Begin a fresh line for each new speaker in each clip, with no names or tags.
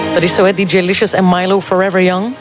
Dat is zo, hè? DJ Licious en Milo, Forever Young.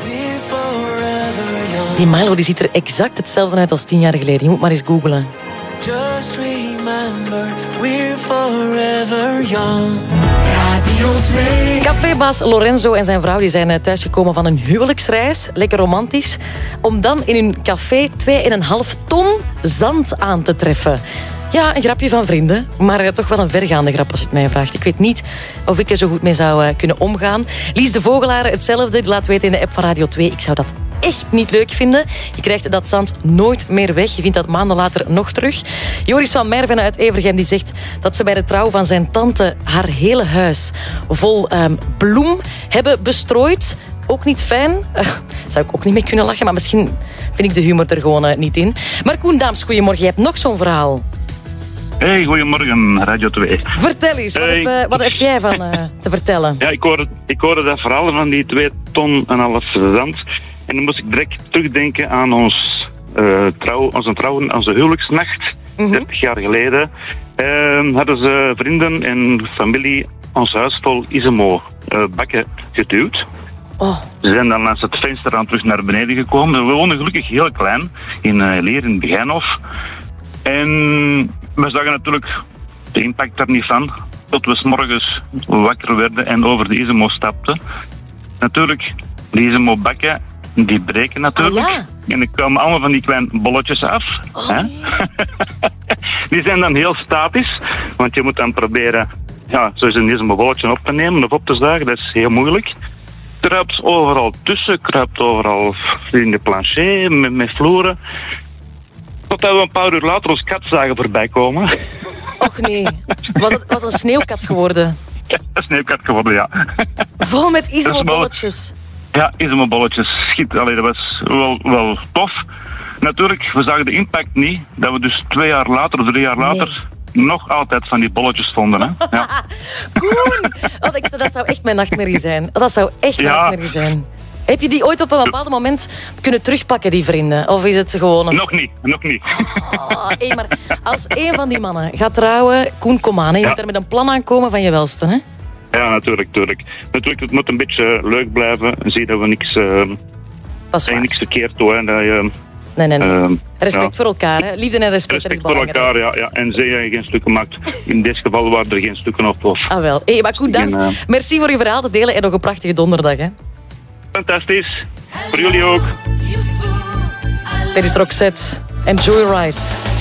Die Milo die ziet er exact hetzelfde uit als 10 jaar geleden. Je moet maar eens googlen. Just remember, we're forever young. Radio 2. Cafébaas Lorenzo en zijn vrouw die zijn thuisgekomen van een huwelijksreis. Lekker romantisch. Om dan in hun café 2,5 ton zand aan te treffen. Ja, een grapje van vrienden, maar toch wel een vergaande grap als je het mij vraagt. Ik weet niet of ik er zo goed mee zou kunnen omgaan. Lies de Vogelaar, hetzelfde. Die laat weten in de app van Radio 2. Ik zou dat echt niet leuk vinden. Je krijgt dat zand nooit meer weg. Je vindt dat maanden later nog terug. Joris van Merven uit Evergem die zegt dat ze bij de trouw van zijn tante haar hele huis vol bloem hebben bestrooid. Ook niet fijn. Zou ik ook niet mee kunnen lachen, maar misschien vind ik de humor er gewoon niet in. Maar Koen Daams, goedemorgen. Je hebt nog zo'n verhaal.
Hey, goedemorgen, Radio 2.
Vertel eens, wat heb jij van te vertellen?
Ja, ik hoorde dat verhaal van die 2,5 ton zand. En dan moest ik direct terugdenken aan onze huwelijksnacht. 30 jaar geleden hadden ze vrienden en familie ons huis vol Isemo bakken geduwd.
Oh.
Ze zijn dan langs het venster aan terug naar beneden gekomen. We woonden gelukkig heel klein, in Leer, in het Begijnhof. En we zagen natuurlijk de impact daar niet van, tot we 's morgens wakker werden en over de Isemo stapten. Natuurlijk, de Isemo bakken, die breken natuurlijk.
Oh, ja.
En er komen allemaal van die kleine bolletjes af.
Oh,
hè? Die zijn dan heel statisch, want je moet dan proberen zo'n Isemo bolletje op te nemen of op te zagen. Dat is heel moeilijk. Kruipt overal tussen, kruipt overal in de plancher, met vloeren. Totdat we een paar uur later ons kat zagen voorbij komen.
Och nee, was het een sneeuwkat geworden?
Een sneeuwkat geworden, ja.
Vol met Isemo-bolletjes.
Ja, Isemo-bolletjes. Schiet. Allee, dat was wel tof. Natuurlijk, we zagen de impact niet. Dat we dus 2 jaar later, 3 jaar later nog altijd van die bolletjes vonden. Hè? Ja.
Koen! Dat zou echt mijn nachtmerrie zijn. Dat zou echt mijn nachtmerrie zijn. Heb je die ooit op een bepaald moment kunnen terugpakken, die vrienden? Of is het gewoon een...
Nog niet.
Hey, maar als een van die mannen gaat trouwen, Koen, kom aan. Je moet er met een plan aankomen van je welste, hè?
Ja, natuurlijk. Natuurlijk, het moet een beetje leuk blijven. Zie dat we niks verkeerd doen.
Nee. Respect voor elkaar, hè? Liefde en respect is belangrijk.
Respect voor elkaar, ja. En zie je geen stukken maakt. In dit geval waren er geen stukken op.
Ah, wel. Hey, maar Koen Daams, merci voor je verhaal te delen en nog een prachtige donderdag, hè?
Fantastisch. Voor jullie ook.
Dit is Roxette en Joyride.